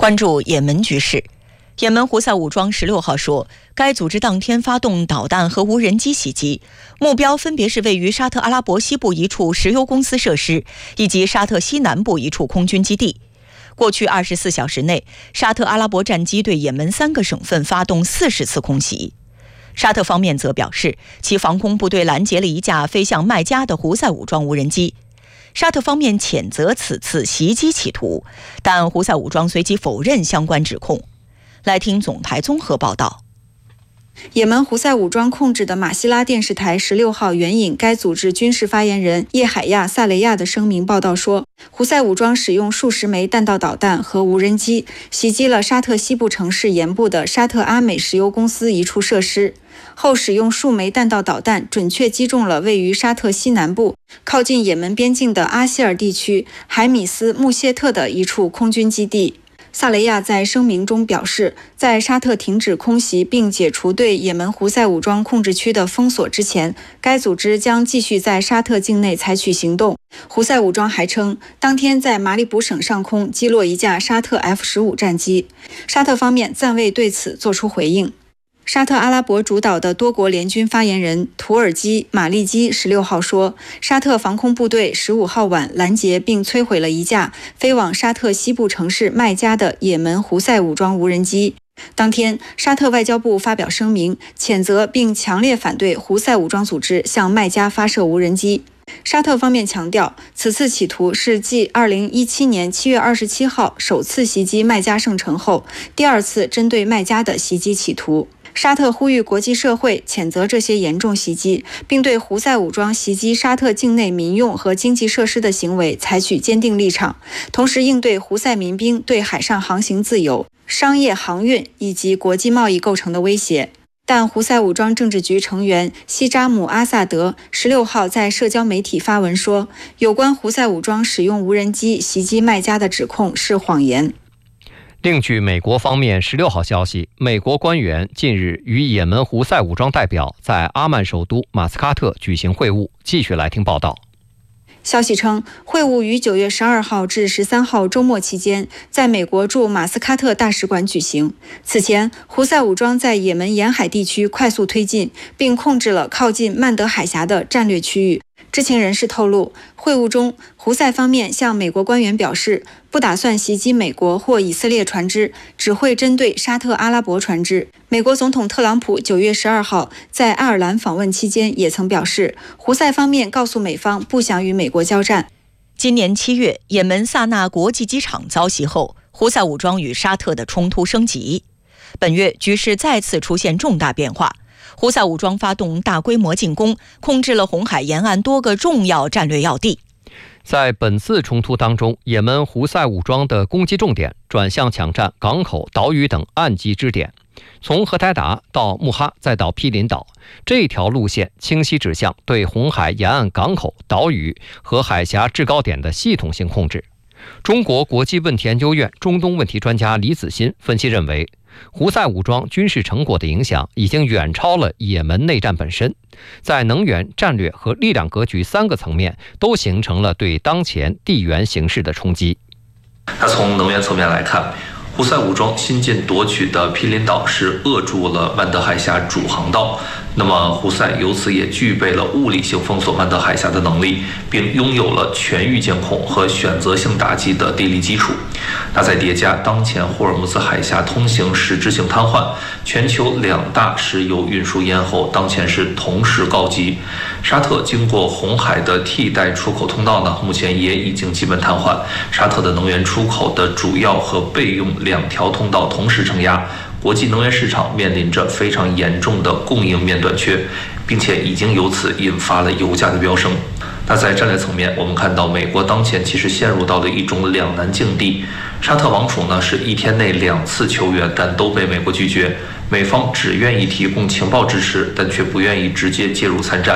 关注也门局势，也门胡塞武装16号说，该组织当天发动导弹和无人机袭击，目标分别是位于沙特阿拉伯西部一处石油公司设施以及沙特西南部一处空军基地。过去24小时内，沙特阿拉伯战机对也门3个省份发动40次空袭。沙特方面则表示，其防空部队拦截了一架飞向麦加的胡塞武装无人机。沙特方面谴责此次袭击企图，但胡塞武装随即否认相关指控。来听总台综合报道。 也门胡塞武装控制的马希拉电视台16号援引该组织军事发言人叶海亚·萨雷亚的声明报道说，胡塞武装使用数十枚弹道导弹和无人机袭击了沙特西部城市盐部的沙特阿美石油公司一处设施，后使用数枚弹道导弹准确击中了位于沙特西南部靠近也门边境的阿希尔地区海米斯穆谢特的一处空军基地。萨雷亚在声明中表示，在沙特停止空袭并解除对也门胡塞武装控制区的封锁之前，该组织将继续在沙特境内采取行动。胡塞武装还称，当天在马里卜省上空击落一架沙特 F-15战机。沙特方面暂未对此作出回应。沙特阿拉伯主导的多国联军发言人土耳其马利基16号说，沙特防空部队15号晚拦截并摧毁了一架飞往沙特西部城市麦加的也门胡塞武装无人机。当天，沙特外交部发表声明，谴责并强烈反对胡塞武装组织向麦加发射无人机。沙特方面强调，此次企图是继2017年7月27号首次袭击麦加圣城后，第2次针对麦加的袭击企图。沙特呼吁国际社会谴责这些严重袭击，并对胡塞武装袭击沙特境内民用和经济设施的行为采取坚定立场，同时应对胡塞民兵对海上航行自由、商业航运以及国际贸易构成的威胁。但胡塞武装政治局成员西扎姆·阿萨德16号在社交媒体发文说，有关胡塞武装使用无人机袭击麦加的指控是谎言。 另据美国方面16号消息，美国官员近日与也门胡塞武装代表在阿曼首都马斯喀特举行会晤。继续来听报道。 消息称，会晤于9月12号至13号周末期间在美国驻马斯喀特大使馆举行。此前，胡塞武装在也门沿海地区快速推进，并控制了靠近曼德海峡的战略区域。知情人士透露，会晤中，胡塞方面向美国官员表示，不打算袭击美国或以色列船只，只会针对沙特阿拉伯船只。美国总统特朗普9月12号在爱尔兰访问期间也曾表示，胡塞方面告诉美方不想与美国交战。 今年7月，也门萨那国际机场遭袭后，胡塞武装与沙特的冲突升级。本月局势再次出现重大变化，胡塞武装发动大规模进攻，控制了红海沿岸多个重要战略要地。 在本次冲突当中，也门胡塞武装的攻击重点转向抢占港口、岛屿等岸基支点，从荷台达到穆哈再到毗邻岛，这条路线清晰指向对红海沿岸港口、岛屿和海峡制高点的系统性控制。中国国际问题研究院中东问题专家李子欣分析认为，胡塞武装军事成果的影响已经远超了也门内战本身，在能源、战略和力量格局3个层面都形成了对当前地缘形势的冲击。 那从能源层面来看，胡塞武装新近夺取的毗邻岛是扼住了曼德海峡主航道，那么胡塞由此也具备了物理性封锁曼德海峡的能力，并拥有了全域监控和选择性打击的地理基础。那再叠加当前霍尔木兹海峡通行实质性瘫痪，全球2大石油运输咽喉当前是同时告急。沙特经过红海的替代出口通道呢，目前也已经基本瘫痪。沙特的能源出口的主要和备用2条通道同时承压，国际能源市场面临着非常严重的供应面短缺，并且已经由此引发了油价的飙升。那在战略层面，我们看到美国当前其实陷入到了一种两难境地。沙特王储呢是1天内2次求援，但都被美国拒绝。美方只愿意提供情报支持，但却不愿意直接介入参战。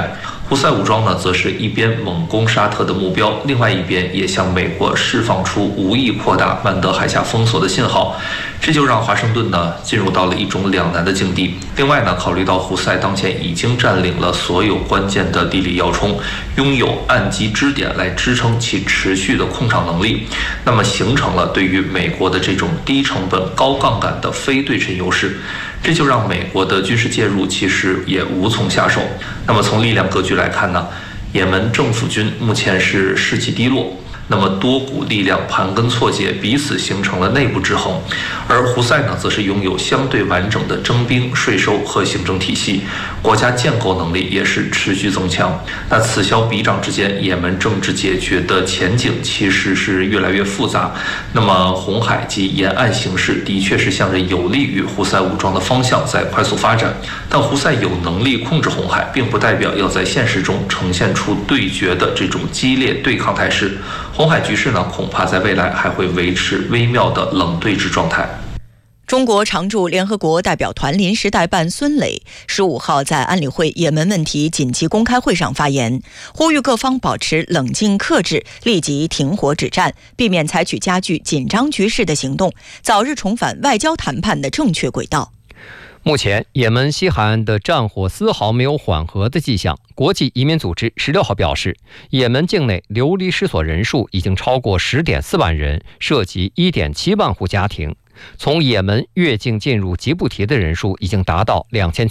胡塞武装呢，则是一边猛攻沙特的目标，另外一边也向美国释放出无意扩大曼德海峡封锁的信号，这就让华盛顿呢进入到了一种两难的境地。另外呢，考虑到胡塞当前已经占领了所有关键的地理要冲，拥有岸基支点来支撑其持续的控场能力，那么形成了对于美国的这种低成本高杠杆的非对称优势，这就让美国的军事介入其实也无从下手。那么从力量格局来看呢，也门政府军目前是士气低落，那么多股力量盘根错节，彼此形成了内部制衡。而胡塞呢，则是拥有相对完整的征兵、税收和行政体系，国家建构能力也是持续增强。那此消彼长之间，也门政治解决的前景其实是越来越复杂。那么红海及沿岸形势的确是向着有利于胡塞武装的方向在快速发展，但胡塞有能力控制红海，并不代表要在现实中呈现出对决的这种激烈对抗态势。红海局势呢，恐怕在未来还会维持微妙的冷对峙状态。 中国常驻联合国代表团临时代办孙磊15号在安理会也门问题紧急公开会上发言，呼吁各方保持冷静克制，立即停火止战，避免采取加剧紧张局势的行动，早日重返外交谈判的正确轨道。 目前，也门西海岸的战火丝毫没有缓和的迹象。国际移民组织16号表示，也门境内流离失所人数已经超过 10.4 万人，涉及 1.7 万户家庭。从也门越境进入吉布提的人数已经达到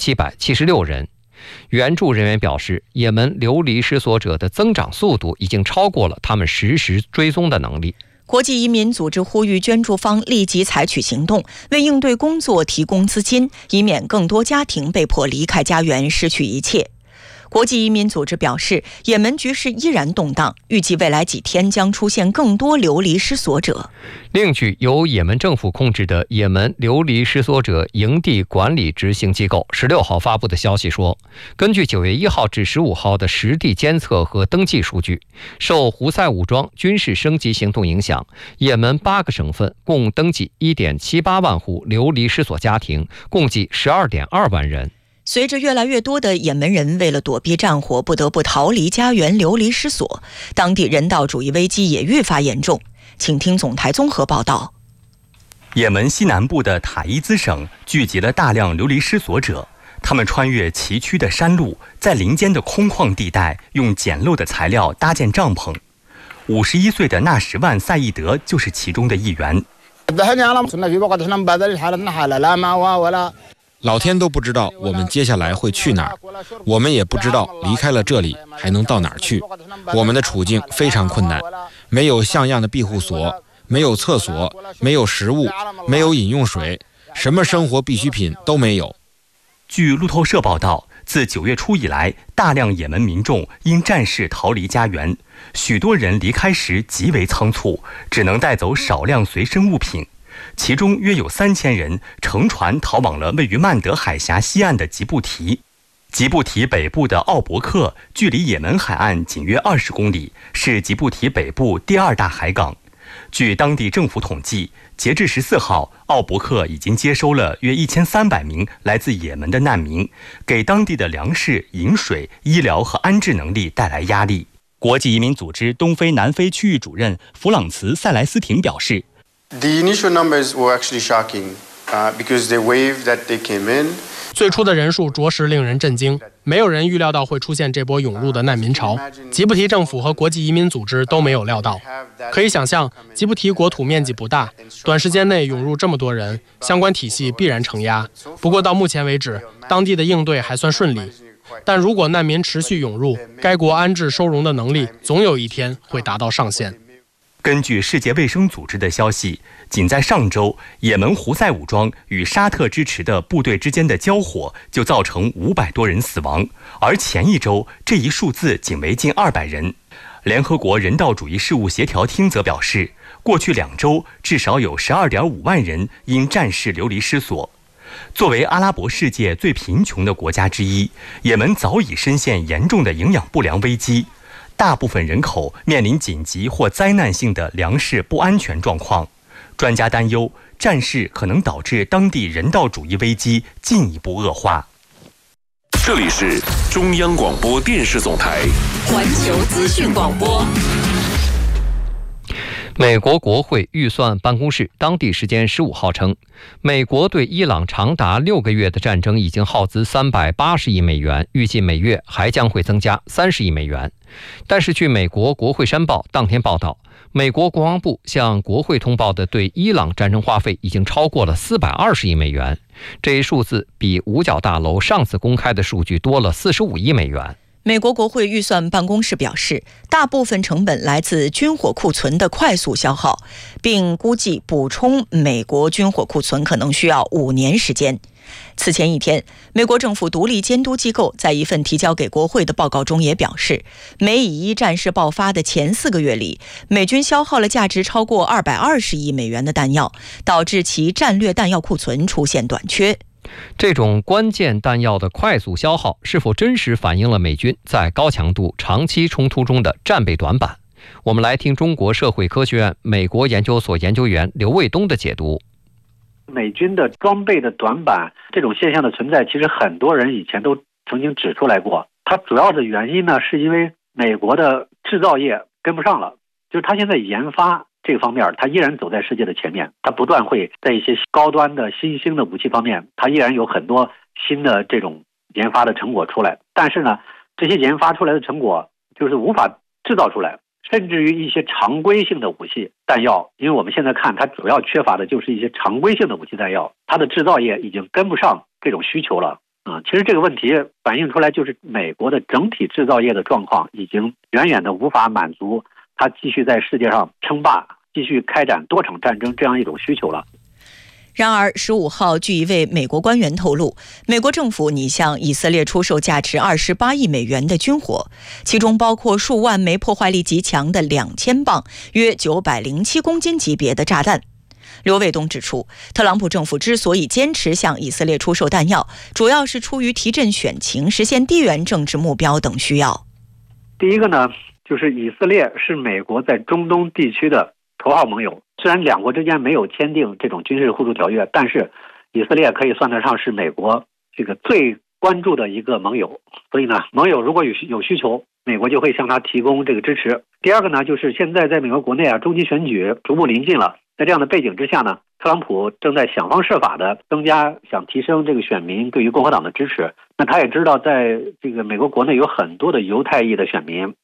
2776人。援助人员表示，也门流离失所者的增长速度已经超过了他们实时追踪的能力。 国际移民组织呼吁捐助方立即采取行动，为应对工作提供资金，以免更多家庭被迫离开家园，失去一切。国际移民组织表示，也门局势依然动荡，预计未来几天将出现更多流离失所者。 另据由也门政府控制的也门流离失所者营地管理执行机构16号发布的消息说，根据9月1号至15号的实地监测和登记数据，受胡塞武装军事升级行动影响，也门8个省份共登记 1.78 万户流离失所家庭，共计 12.2 万人。 随着越来越多的也门人为了躲避战火不得不逃离家园流离失所，当地人道主义危机也愈发严重。请听总台综合报道。 也门西南部的塔伊兹省聚集了大量流离失所者，他们穿越崎岖的山路，在林间的空旷地带用简陋的材料搭建帐篷。51岁的纳什万·赛义德就是其中的一员。 老天都不知道我们接下来会去哪儿，我们也不知道离开了这里还能到哪儿去。我们的处境非常困难，没有像样的庇护所，没有厕所，没有食物，没有饮用水，什么生活必需品都没有。 据路透社报道，自9月初以来，大量也门民众因战事逃离家园，许多人离开时极为仓促，只能带走少量随身物品。其中约有3000人乘船逃往了位于曼德海峡西岸的吉布提。吉布提北部的奥伯克距离也门海岸仅约20公里，是吉布提北部第2大海港。据当地政府统计，截至14号，奥伯克已经接收了约1300名来自也门的难民，给当地的粮食、饮水、医疗和安置能力带来压力。国际移民组织东非南非区域主任弗朗茨·塞莱斯廷表示， The initial numbers were actually shocking, because the wave that they came in. 最初的人数着实令人震惊，没有人预料到会出现这波涌入的难民潮，吉布提政府和国际移民组织都没有料到。可以想象，吉布提国土面积不大，短时间内涌入这么多人，相关体系必然承压。不过到目前为止，当地的应对还算顺利。但如果难民持续涌入，该国安置收容的能力总有一天会达到上限。 根据世界卫生组织的消息，仅在上周，也门胡塞武装与沙特支持的部队之间的交火就造成500多人死亡，而前一周这一数字仅为近200人。联合国人道主义事务协调厅则表示，过去2周至少有12.5万人因战事流离失所。作为阿拉伯世界最贫穷的国家之一，也门早已深陷严重的营养不良危机。大部分人口面临紧急或灾难性的粮食不安全状况。专家担忧，战事可能导致当地人道主义危机进一步恶化。 这里是中央广播电视总台环球资讯广播。 美国国会预算办公室当地时间15号称，美国对伊朗长达6个月的战争已经耗资380亿美元，预计每月还将会增加30亿美元。但是据美国国会山报当天报道，美国国防部向国会通报的对伊朗战争花费已经超过了420亿美元，这一数字比五角大楼上次公开的数据多了45亿美元。 美国国会预算办公室表示，大部分成本来自军火库存的快速消耗，并估计补充美国军火库存可能需要5年时间。此前一天，美国政府独立监督机构在一份提交给国会的报告中也表示，美以伊战事爆发的前4个月里，美军消耗了价值超过220亿美元的弹药，导致其战略弹药库存出现短缺。 这种关键弹药的快速消耗是否真实反映了美军在高强度长期冲突中的战备短板？我们来听中国社会科学院美国研究所研究员刘卫东的解读。 美军的装备的短板这种现象的存在，其实很多人以前都曾经指出来过。它主要的原因呢，是因为美国的制造业跟不上了，就是它现在研发这个方面，它依然走在世界的前面，它不断会在一些高端的新兴的武器方面，它依然有很多新的这种研发的成果出来。但是呢，这些研发出来的成果就是无法制造出来，甚至于一些常规性的武器弹药，因为我们现在看它主要缺乏的就是一些常规性的武器弹药，它的制造业已经跟不上这种需求了。其实这个问题反映出来就是美国的整体制造业的状况已经远远的无法满足它继续在世界上称霸、继续开展多场战争这样一种需求了。 然而15号，据一位美国官员透露，美国政府拟向以色列出售价值28亿美元的军火，其中包括数万枚破坏力极强的2000磅约907公斤级别的炸弹。刘卫东指出，特朗普政府之所以坚持向以色列出售弹药，主要是出于提振选情、实现地缘政治目标等需要。 第一个呢，就是以色列是美国在中东地区的头号盟友，虽然两国之间没有签订这种军事互助条约，但是以色列可以算得上是美国这个最关注的一个盟友。所以呢，盟友如果有需求，美国就会向他提供这个支持。第二个呢，就是现在在美国国内中期选举逐步临近了，在这样的背景之下呢，特朗普正在想方设法的想提升这个选民对于共和党的支持。那他也知道，在这个美国国内有很多的犹太裔的选民，